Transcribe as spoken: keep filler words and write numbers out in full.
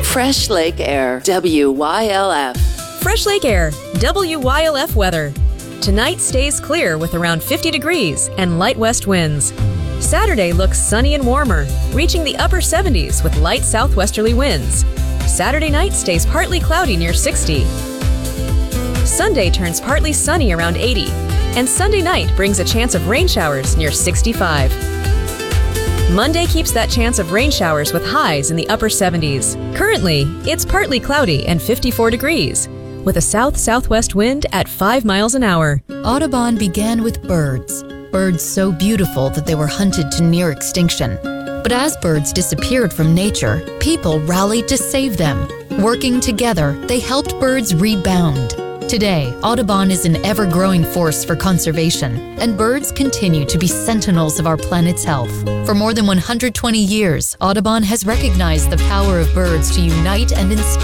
Fresh Lake Air, W Y L F. Fresh Lake Air, W Y L F weather. Tonight stays clear with around fifty degrees and light west winds. Saturday looks sunny and warmer, reaching the upper seventies with light southwesterly winds. Saturday night stays partly cloudy near sixty. Sunday turns partly sunny around eighty, and Sunday night brings a chance of rain showers near sixty-five. Monday keeps that chance of rain showers with highs in the upper seventies. Currently, it's partly cloudy and fifty-four degrees, with a south-southwest wind at five miles an hour. Audubon began with birds. Birds so beautiful that they were hunted to near extinction. But as birds disappeared from nature, people rallied to save them. Working together, they helped birds rebound. Today, Audubon is an ever-growing force for conservation, and birds continue to be sentinels of our planet's health. For more than one hundred twenty years, Audubon has recognized the power of birds to unite and inspire.